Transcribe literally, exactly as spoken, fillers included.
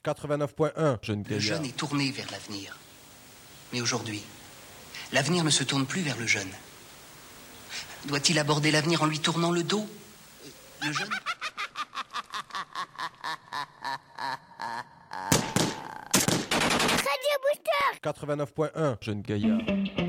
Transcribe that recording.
quatre-vingt-neuf point un, jeune Le gaillard. jeune est tourné vers l'avenir. Mais aujourd'hui, l'avenir ne se tourne plus vers le jeune. Doit-il aborder l'avenir en lui tournant le dos? Le jeune... Radio Booster quatre-vingt-neuf point un, jeune gaillard.